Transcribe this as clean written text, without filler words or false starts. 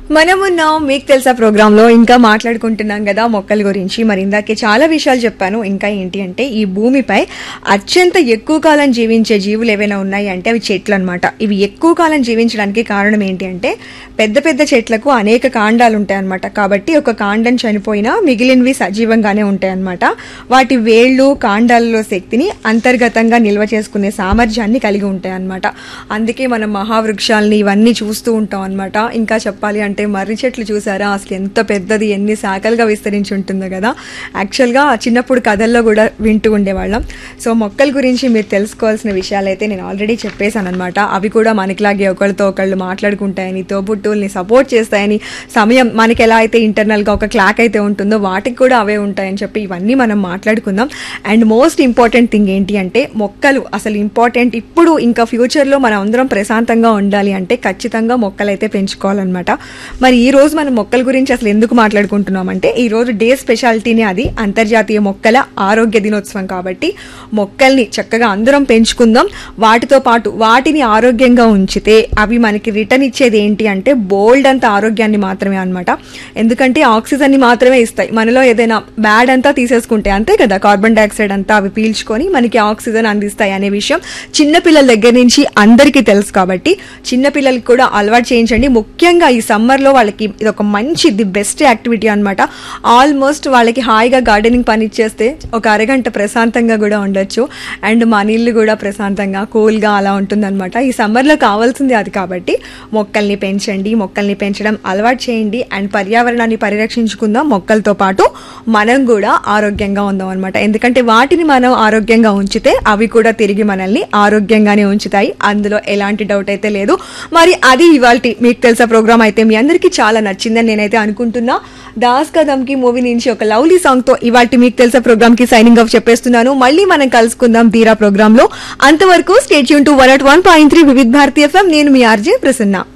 మనమున్నాం మీకు తెలుసా ప్రోగ్రామ్ లో ఇంకా మాట్లాడుకుంటున్నాం కదా మొక్కల గురించి. మరి ఇందాకే చాలా విషయాలు చెప్పాను. ఇంకా ఏంటి అంటే ఈ భూమిపై అత్యంత ఎక్కువ కాలం జీవించే జీవులు ఏవైనా ఉన్నాయి అంటే అవి చెట్లు అనమాట. ఇవి ఎక్కువ కాలం జీవించడానికి కారణం ఏంటి అంటే పెద్ద పెద్ద చెట్లకు అనేక కాండాలు ఉంటాయి అనమాట. కాబట్టి ఒక కాండం చనిపోయినా మిగిలినవి సజీవంగానే ఉంటాయి అనమాట. వాటి వేళ్ళు కాండాలలో శక్తిని అంతర్గతంగా నిల్వ చేసుకునే సామర్థ్యాన్ని కలిగి ఉంటాయి అనమాట. అందుకే మనం మహావృక్షాలని ఇవన్నీ చూస్తూ ఉంటాం అనమాట. ఇంకా చెప్పాలి అంటే మర్రి చెట్లు చూసారా, అసలు ఎంత పెద్దది, ఎన్ని శాఖలుగా విస్తరించి ఉంటుందో కదా. యాక్చువల్గా చిన్నప్పుడు కథల్లో కూడా వింటూ ఉండేవాళ్ళం. సో మొక్కల గురించి మీరు తెలుసుకోవాల్సిన విషయాలు అయితే నేను ఆల్రెడీ చెప్పేశాను అనమాట. అవి కూడా మనకిలాగే ఒకళ్ళతో ఒకళ్ళు మాట్లాడుకుంటాయని, తోబుట్టువుల్ని సపోర్ట్ చేస్తాయని, సమయం మనకి ఎలా అయితే ఇంటర్నల్గా ఒక క్లాక్ అయితే ఉంటుందో వాటికి కూడా అవే ఉంటాయని చెప్పి ఇవన్నీ మనం మాట్లాడుకుందాం. అండ్ మోస్ట్ ఇంపార్టెంట్ థింగ్ ఏంటి అంటే మొక్కలు అసలు ఇంపార్టెంట్. ఇప్పుడు ఇంకా ఫ్యూచర్లో మనం అందరం ప్రశాంతంగా ఉండాలి అంటే ఖచ్చితంగా మొక్కలు అయితే పెంచుకోవాలన్నమాట. మరి ఈ రోజు మనం మొక్కల గురించి అసలు ఎందుకు మాట్లాడుకుంటున్నామంటే ఈ రోజు డే స్పెషాలిటీని అది అంతర్జాతీయ మొక్కల ఆరోగ్య దినోత్సవం. కాబట్టి మొక్కల్ని చక్కగా అందరం పెంచుకుందాం. వాటితో పాటు వాటిని ఆరోగ్యంగా ఉంచితే అవి మనకి రిటర్న్ ఇచ్చేది ఏంటి అంటే బోల్డ్ అంత ఆరోగ్యాన్ని మాత్రమే అనమాట. ఎందుకంటే ఆక్సిజన్ని మాత్రమే ఇస్తాయి. మనలో ఏదైనా బ్యాడ్ అంతా తీసేసుకుంటే అంతే కదా, కార్బన్ డైఆక్సైడ్ అంతా అవి పీల్చుకొని మనకి ఆక్సిజన్ అందిస్తాయి అనే విషయం చిన్నపిల్లల దగ్గర నుంచి అందరికీ తెలుసు. కాబట్టి చిన్నపిల్లలకి కూడా అలవాటు చేయించండి. ముఖ్యంగా ఈ సమ్మర్లో వాళ్ళకి ఇది ఒక మంచి ది బెస్ట్ యాక్టివిటీ అనమాట. ఆల్మోస్ట్ వాళ్ళకి హాయిగా గార్డెనింగ్ పని ఇచ్చేస్తే ఒక అరగంట ప్రశాంతంగా కూడా ఉండొచ్చు. అండ్ మా నీళ్ళు కూడా ప్రశాంతంగా కూల్గా అలా ఉంటుందన్నమాట. ఈ సమ్మర్లో కావాల్సింది అది. కాబట్టి మొక్కల్ని పెంచండి, మొక్కల్ని పెంచడం అలవాటు చేయండి. అండ్ పర్యావరణాన్ని పరిరక్షించుకుందాం. మొక్కలతో పాటు మనం కూడా ఆరోగ్యంగా ఉందాం అనమాట. ఎందుకంటే వాటిని మనం ఆరోగ్యంగా ఉంచితే అవి కూడా తిరిగి మనల్ని ఆరోగ్యంగానే ఉంచుతాయి. అందులో ఎలాంటి డౌట్ అయితే లేదు. మరి అది ఇవాల్టి మీకు తెలుసా ప్రోగ్రామ్ అయితే మీ అందరికీ చాలా నచ్చిందని నేనైతే అనుకుంటున్నా. దాస్ కా దమ్కి మూవీ నుంచి ఒక లవ్లీ సాంగ్ తో ఇవాల్టి మీకు తెలుసా ప్రోగ్రామ్ కి సైనింగ్ ఆఫ్ చెప్పేస్తున్నాను. మళ్ళీ మనం కలుసుకుందాం ధీరా ప్రోగ్రామ్ లో. అంతవరకు స్టే ట్యూన్ టు 101.3 వివిధ భారతి FM. నేను మీ ఆర్జే ప్రసన్న.